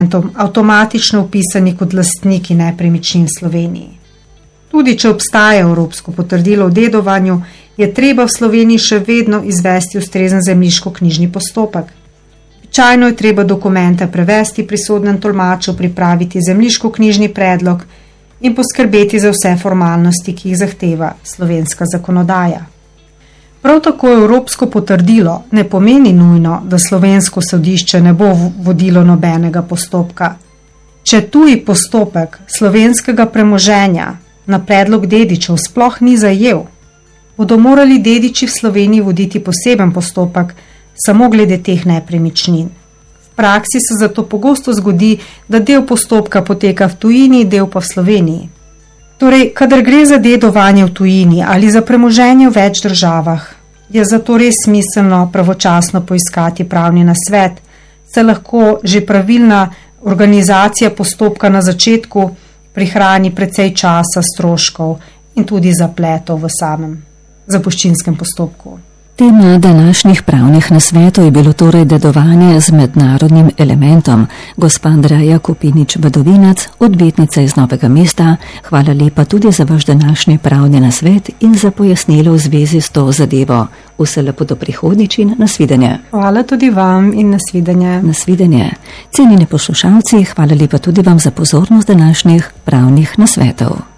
avtomatično vpisani kot lastniki nepremičnin v Sloveniji. Tudi če obstaja evropsko potrdilo o dedovanju, je treba v Sloveniji še vedno izvesti ustrezen zemljiško-knjižni postopek. Običajno je treba dokumente prevesti pri sodnem tolmaču, pripraviti zemljiško-knjižni predlog in poskrbeti za vse formalnosti, ki jih zahteva slovenska zakonodaja. Prav tako evropsko potrdilo ne pomeni nujno, da slovensko sodišče ne bo vodilo nobenega postopka. Če tuji postopek slovenskega premoženja na predlog dedičev sploh ni zajel, bodo morali dediči v Sloveniji voditi poseben postopek samo glede teh nepremičnin. V praksi se zato pogosto zgodi, da del postopka poteka v tujini, del pa v Sloveniji. Torej, kadar gre za dedovanje v tujini ali za premoženje v več državah, je zato res smiselno pravočasno poiskati pravni nasvet, saj lahko že pravilna organizacija postopka na začetku prihrani precej časa, stroškov in tudi zapletov v samem zapuščinskem postopku. Tema današnjih pravnih nasvetov je bilo torej dedovanje z mednarodnim elementom. Gospa Andreja Kopinič-Badovinac, odvetnica iz Novega mesta, hvala lepa tudi za vaš današnji pravni nasvet in za pojasnilo v zvezi s to zadevo. Vse lepo do prihodnjič in nasvidenje. Hvala tudi vam in nasvidenje. Nasvidenje. Cenjeni poslušalci, hvala lepa tudi vam za pozornost današnjih pravnih nasvetov.